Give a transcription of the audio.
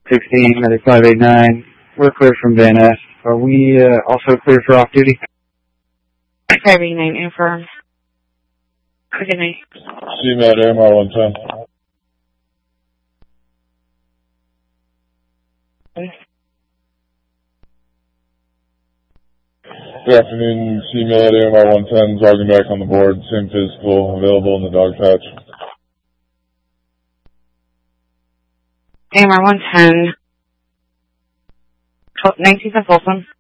16, medic 589. We're clear from Van Ness. Are we also clear for off-duty? 589, inform. Good night. CMAT AMR 110. Good afternoon, CMAT AMR 110, jogging back on the board, same physical, available in the dog patch. AMR 110, 19th of Folsom.